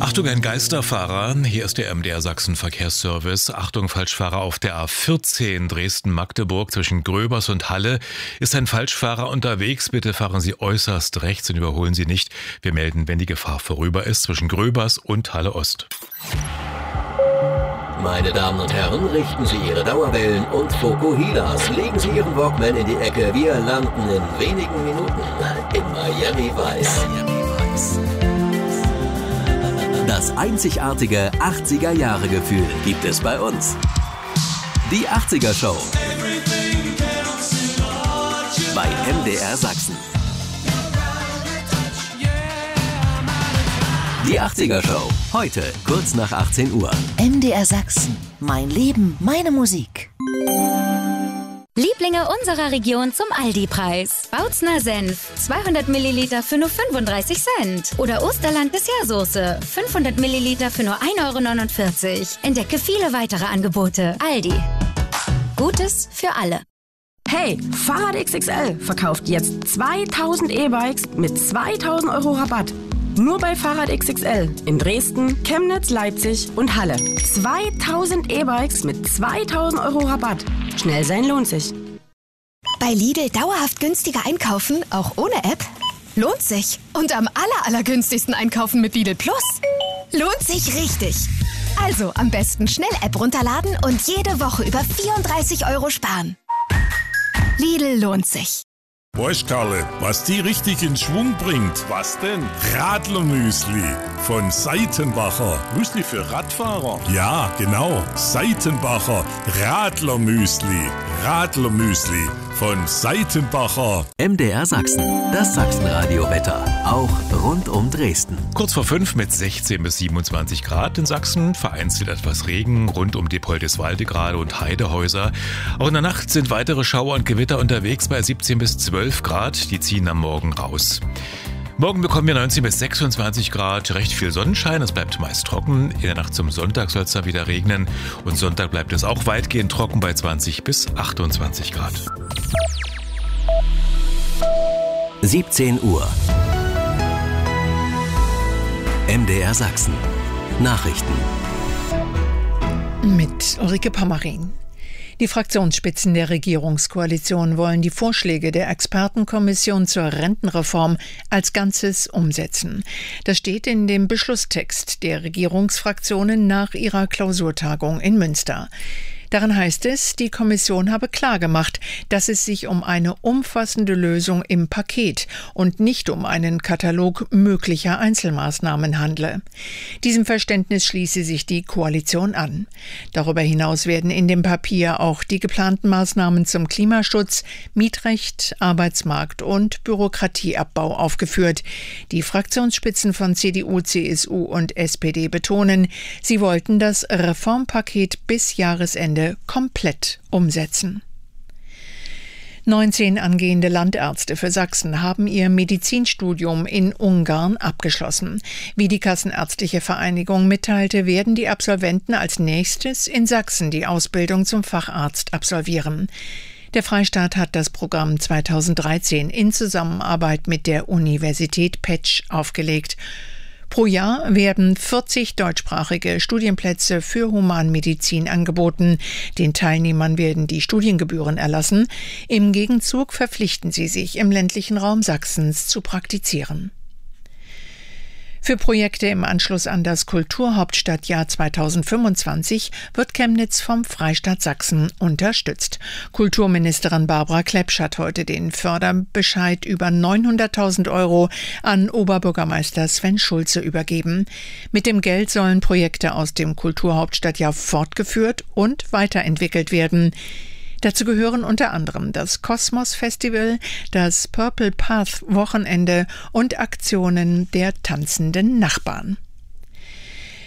Achtung, ein Geisterfahrer. Hier ist der MDR Sachsen Verkehrsservice. Achtung, Falschfahrer auf der A14 Dresden-Magdeburg zwischen Gröbers und Halle. Ist ein Falschfahrer unterwegs? Bitte fahren Sie äußerst rechts und überholen Sie nicht. Wir melden, wenn die Gefahr vorüber ist, zwischen Gröbers und Halle Ost. Meine Damen und Herren, richten Sie Ihre Dauerwellen und Fokuhilas. Legen Sie Ihren Walkman in die Ecke. Wir landen in wenigen Minuten in Miami Vice. Das einzigartige 80er-Jahre-Gefühl gibt es bei uns. Die 80er-Show bei MDR Sachsen. Die 80er-Show, heute kurz nach 18 Uhr. MDR Sachsen, mein Leben, meine Musik. Lieblinge unserer Region zum Aldi-Preis. Bautzner Senf, 200 Milliliter für nur 35 Cent. Oder Osterland Dessertsoße, 500 Milliliter für nur 1,49 Euro. Entdecke viele weitere Angebote. Aldi. Gutes für alle. Hey, Fahrrad XXL verkauft jetzt 2000 E-Bikes mit 2000 Euro Rabatt. Nur bei Fahrrad XXL in Dresden, Chemnitz, Leipzig und Halle. 2000 E-Bikes mit 2000 Euro Rabatt. Schnell sein lohnt sich. Bei Lidl dauerhaft günstiger einkaufen, auch ohne App? Lohnt sich. Und am allergünstigsten einkaufen mit Lidl Plus? Lohnt sich richtig. Also am besten schnell App runterladen und jede Woche über 34 Euro sparen. Lidl lohnt sich. Weißt Karle, was die richtig in Schwung bringt? Was denn? Radlermüsli von Seitenbacher. Müsli für Radfahrer? Ja, genau. Seitenbacher Radlermüsli. Radlermüsli von Seitenbacher. MDR Sachsen, das Sachsenradio-Wetter. Auch rund um Dresden. Kurz vor 5 mit 16 bis 27 Grad in Sachsen. Vereinzelt etwas Regen rund um Diepoldeswalde gerade und Heidehäuser. Auch in der Nacht sind weitere Schauer und Gewitter unterwegs bei 17 bis 12 Grad. Die ziehen am Morgen raus. Morgen bekommen wir 19 bis 26 Grad, recht viel Sonnenschein, es bleibt meist trocken. In der Nacht zum Sonntag soll es dann wieder regnen und Sonntag bleibt es auch weitgehend trocken bei 20 bis 28 Grad. 17 Uhr. MDR Sachsen. Nachrichten. Mit Ulrike Pammerin. Die Fraktionsspitzen der Regierungskoalition wollen die Vorschläge der Expertenkommission zur Rentenreform als Ganzes umsetzen. Das steht in dem Beschlusstext der Regierungsfraktionen nach ihrer Klausurtagung in Münster. Darin heißt es, die Kommission habe klargemacht, dass es sich um eine umfassende Lösung im Paket und nicht um einen Katalog möglicher Einzelmaßnahmen handle. Diesem Verständnis schließe sich die Koalition an. Darüber hinaus werden in dem Papier auch die geplanten Maßnahmen zum Klimaschutz, Mietrecht, Arbeitsmarkt und Bürokratieabbau aufgeführt. Die Fraktionsspitzen von CDU, CSU und SPD betonen, sie wollten das Reformpaket bis Jahresende komplett umsetzen. 19 angehende Landärzte für Sachsen haben ihr Medizinstudium in Ungarn abgeschlossen. Wie die Kassenärztliche Vereinigung mitteilte, werden die Absolventen als nächstes in Sachsen die Ausbildung zum Facharzt absolvieren. Der Freistaat hat das Programm 2013 in Zusammenarbeit mit der Universität Pécs aufgelegt. Pro Jahr werden 40 deutschsprachige Studienplätze für Humanmedizin angeboten. Den Teilnehmern werden die Studiengebühren erlassen. Im Gegenzug verpflichten sie sich, im ländlichen Raum Sachsens zu praktizieren. Für Projekte im Anschluss an das Kulturhauptstadtjahr 2025 wird Chemnitz vom Freistaat Sachsen unterstützt. Kulturministerin Barbara Klepsch hat heute den Förderbescheid über 900.000 € an Oberbürgermeister Sven Schulze übergeben. Mit dem Geld sollen Projekte aus dem Kulturhauptstadtjahr fortgeführt und weiterentwickelt werden. Dazu gehören unter anderem das Kosmos Festival, das Purple Path Wochenende und Aktionen der tanzenden Nachbarn.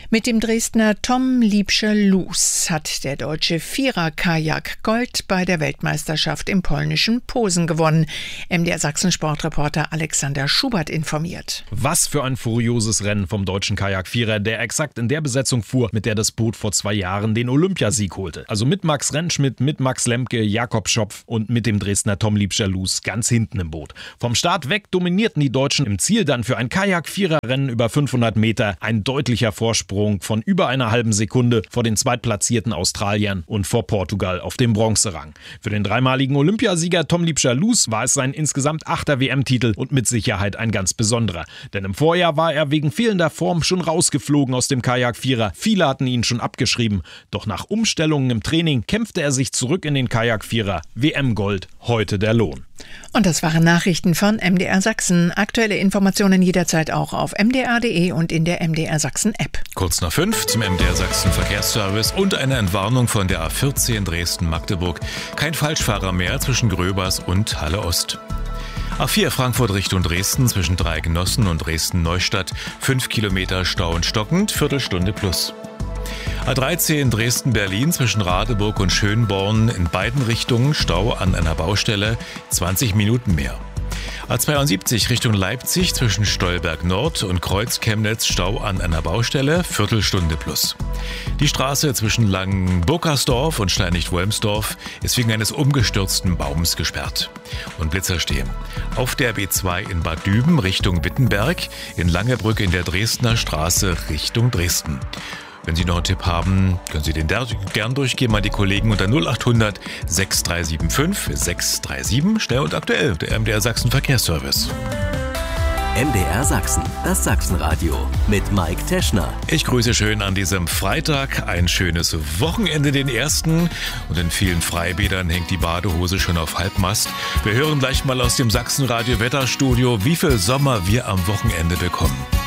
Mit dem Dresdner Tom Liebscher-Luz hat der deutsche Vierer-Kajak Gold bei der Weltmeisterschaft im polnischen Posen gewonnen. MDR Sachsen-Sportreporter Alexander Schubert informiert. Was für ein furioses Rennen vom deutschen Kajak-Vierer, der exakt in der Besetzung fuhr, mit der das Boot vor 2 Jahren den Olympiasieg holte. Also mit Max Rentschmidt, mit Max Lemke, Jakob Schopf und mit dem Dresdner Tom Liebscher-Luz ganz hinten im Boot. Vom Start weg dominierten die Deutschen, im Ziel dann für ein Kajak-Vierer-Rennen über 500 Meter ein deutlicher Vorsprung von über einer halben Sekunde vor den zweitplatzierten Australiern und vor Portugal auf dem Bronzerang. Für den dreimaligen Olympiasieger Tom Liebscher-Luz war es sein insgesamt 8. WM-Titel und mit Sicherheit ein ganz besonderer. Denn im Vorjahr war er wegen fehlender Form schon rausgeflogen aus dem Kajak-Vierer. Viele hatten ihn schon abgeschrieben. Doch nach Umstellungen im Training kämpfte er sich zurück in den Kajak-Vierer. WM-Gold, heute der Lohn. Und das waren Nachrichten von MDR Sachsen. Aktuelle Informationen jederzeit auch auf mdr.de und in der MDR Sachsen App. Kurz nach 5 zum MDR Sachsen Verkehrsservice und eine Entwarnung von der A14 Dresden-Magdeburg. Kein Falschfahrer mehr zwischen Gröbers und Halle Ost. A4 Frankfurt Richtung Dresden zwischen Dreigenossen und Dresden-Neustadt. 5 Kilometer Stau und stockend, Viertelstunde plus. A13 Dresden-Berlin zwischen Radeburg und Schönborn in beiden Richtungen Stau an einer Baustelle, 20 Minuten mehr. A72 Richtung Leipzig zwischen Stolberg Nord und Kreuz-Chemnitz Stau an einer Baustelle, Viertelstunde plus. Die Straße zwischen Langenburgersdorf und Steinich-Wolmsdorf ist wegen eines umgestürzten Baums gesperrt. Und Blitzer stehen. Auf der B2 in Bad Düben Richtung Wittenberg, in Langebrück in der Dresdner Straße Richtung Dresden. Wenn Sie noch einen Tipp haben, können Sie den gern durchgeben an die Kollegen unter 0800 6375 637. Schnell und aktuell, der MDR Sachsen Verkehrsservice. MDR Sachsen, das Sachsenradio mit Mike Teschner. Ich grüße schön an diesem Freitag. Ein schönes Wochenende, den ersten. Und in vielen Freibädern hängt die Badehose schon auf Halbmast. Wir hören gleich mal aus dem Sachsenradio Wetterstudio, wie viel Sommer wir am Wochenende bekommen.